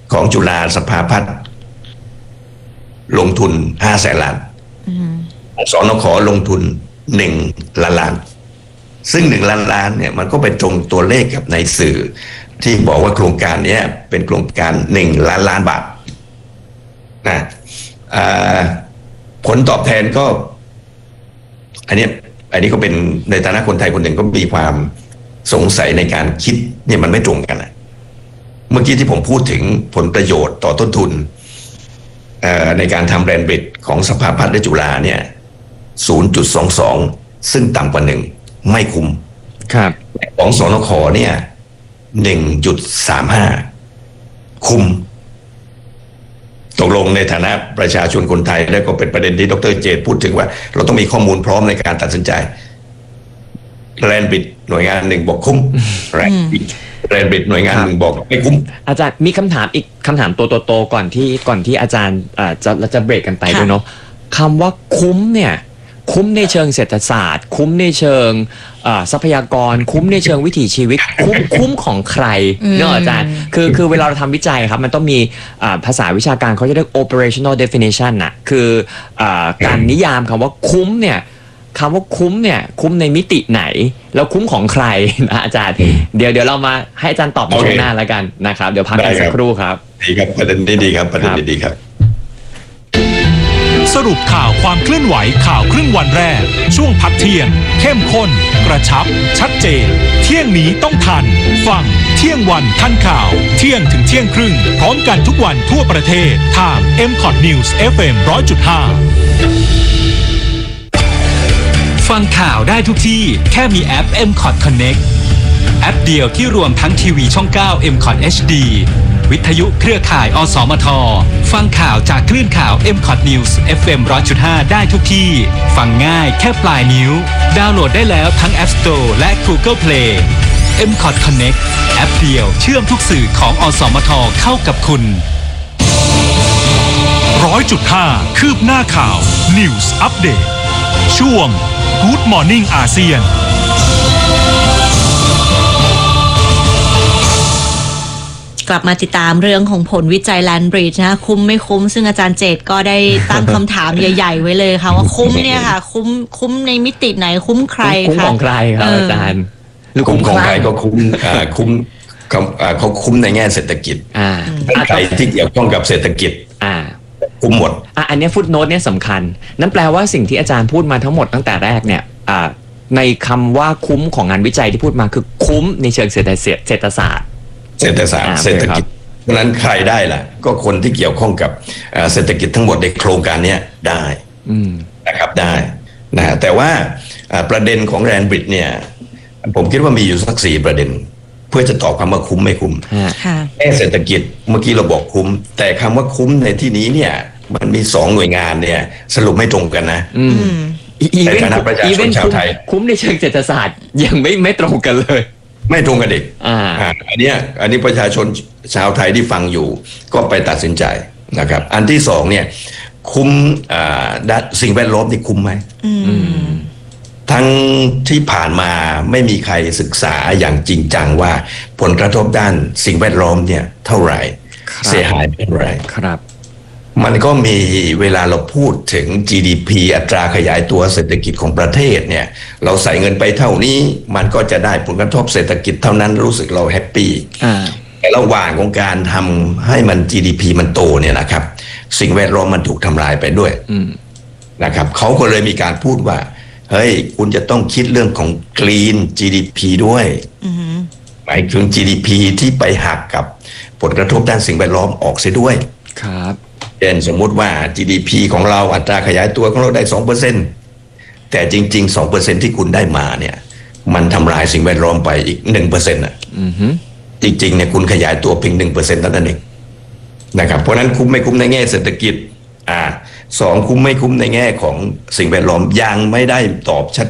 ของจุฬาสภาพัฒน์ลงทุน500,000 ล้านสนขลงทุน1 ล้านล้านซึ่ง1 ล้านล้านเนี่ยมันก็ไปตรงตัวเลขกับในสื่อที่บอกว่าโครงการนี้เป็นโครงการ1 ล้านล้านบาทนะผลตอบแทนก็อันนี้ก็เป็นในฐานะคนไทยคนหนึ่งก็มีความสงสัยในการคิดเนี่ยมันไม่ตรงกันนะเมื่อกี้ที่ผมพูดถึงผลประโยชน์ต่อต้นทุนในการทำแบรนด์บิดของสภาพัฒน์และจุฬาเนี่ย 0.22 ซึ่งต่ำกว่า1ไม่คุ้มครับของสนขเนี่ย 1.35 คุ้มตกลงในฐานะประชาชนคนไทยและก็เป็นประเด็นที่ดร.เจตพูดถึงว่าเราต้องมีข้อมูลพร้อมในการตัดสินใจแรนบิดหน่วยงานหนึ่งบอกคุ้มแรนบิดหน่วยงานหนึ่งบอกไม่คุ้มอาจารย์มีคำถามอีกคำถามโตๆก่อนที่อาจารย์จะเบรกกันไปด้วยเนาะคำว่าคุ้มเนี่ยคุ้มในเชิงเศรษฐศาสตร์คุ้มในเชิงทรัพยากรคุ้มในเชิงวิถีชีวิตคุ้มของใครเนอะอาจารย์คือเวลาเราทำวิจัยครับมันต้องมีภาษาวิชาการเขาจะเรียก operational definition น่ะคือการนิยามคำว่าคุ้มเนี่ยคำว่าคุ้มเนี่ยคุ้มในมิติไหนแล้วคุ้มของใครนะอาจารย์เดี๋ยวเรามาให้อาจารย์ตอบในช่วงหน้าแล้วกันนะครับเดี๋ยวพักกันสักครู่ครับดีครับประเด็นดีครับประเด็นดีครับสรุปข่าวความเคลื่อนไหวข่าวครึ่งวันแรกช่วงพักเที่ยงเข้มข้นกระชับชัดเจนเที่ยงนี้ต้องทันฟังเที่ยงวันทันข่าวเที่ยงถึงเที่ยงครึ่งพร้อมกันทุกวันทั่วประเทศทาง MCOT News FM 100.5 ฟังข่าวได้ทุกที่แค่มีแอป MCOT Connect แอปเดียวที่รวมทั้งทีวีช่อง 9 MCOT HDวิทยุเครือข่ายอสมทฟังข่าวจากคลื่นข่าว MCOT News FM 100.5 ได้ทุกที่ฟังง่ายแค่ปลายนิ้วดาวน์โหลดได้แล้วทั้ง App Store และ Google Play MCOT Connect แอปเดียวเชื่อมทุกสื่อของอสมทเข้ากับคุณ 100.5 คืบหน้าข่าว News Update ช่วง Good Morning อาเซียนกลับมาติดตามเรื่องของผลวิจัย Land Bridge นะคุ้มไม่คุ้มซึ่งอาจารย์เจตก็ได้ตั้งคำถามใหญ่ๆไว้เลยค่ะว่าคุ้มเนี่ยค่ะคุ้มในมิติไหนคุ้มใครคุ้มของใครครับอาจารย์หรือคุ้มของใครก็คุ้มเขาคุ้มในแง่เศรษฐกิจใครที่เกี่ยวข้องกับเศรษฐกิจคุ้มหมดอันนี้ฟุตโนตเนี่ยสำคัญนั่นแปลว่าสิ่งที่อาจารย์พูดมาทั้งหมดตั้งแต่แรกเนี่ยในคำว่าคุ้มของงานวิจัยที่พูดมาคือคุ้มในเชิงเศรษฐศาสตร์เศรษฐกิจเพราะนั้นใครได้ล่ะก็คนที่เกี่ยวข้องกับเศรษฐกิจทั้งหมดในโครงการนี้ได้นะครับได้นะแต่ว่าประเด็นของแรนบริดเนี่ยผมคิดว่ามีอยู่สัก4ประเด็นเพื่อจะตอบคำว่าคุ้มไม่คุ้มแค่เศรษฐกิจเมื่อกี้เราบอกคุ้มแต่คำว่าคุ้มในที่นี้เนี่ยมันมี2หน่วยงานเนี่ยสรุปไม่ตรงกันนะในฐานะประชาชนชาวไทยคุ้มในเชิงเศรษฐศาสตร์ยังไม่ตรงกันเลยไม่ตรงกันอีกอันนี้ประชาชนชาวไทยที่ฟังอยู่ก็ไปตัดสินใจนะครับอันที่2เนี่ยคุ้มสิ่งแวดล้อมที่คุ้มไหมทั้งที่ผ่านมาไม่มีใครศึกษาอย่างจริงจังว่าผลกระทบด้านสิ่งแวดล้อมเนี่ยเท่าไหร่เสียหายเป็นไรครับมันก็มีเวลาเราพูดถึง GDP อัตราขยายตัวเศรษฐกิจของประเทศเนี่ยเราใส่เงินไปเท่านี้มันก็จะได้ผลกระทบเศรษฐกิจเท่านั้นรู้สึกเราแฮปปี้แต่ระหว่างของการทำให้มัน GDP มันโตเนี่ยนะครับสิ่งแวดล้อมมันถูกทำลายไปด้วยนะครับเขาก็เลยมีการพูดว่าเฮ้ยคุณจะต้องคิดเรื่องของ Green GDP ด้วยหมายถึง GDP ที่ไปหักกับผลกระทบด้านสิ่งแวดล้อมออกเสียด้วยครับเช่นสมมุติว่า GDP ของเราอัตราขยายตัวของเราได้ 2% แต่จริงๆ 2% ที่คุณได้มาเนี่ยมันทำลายสิ่งแวดล้อมไปอีก 1% น่ะจริงๆเนี่ยคุณขยายตัวเพียง 1% เท่านั้นเองนะครับเพราะนั้นคุ้มไม่คุ้มในแง่เศรษฐกิจ2คุ้มไม่คุ้มในแง่ของสิ่งแวดล้อมยังไม่ได้ตอบชัด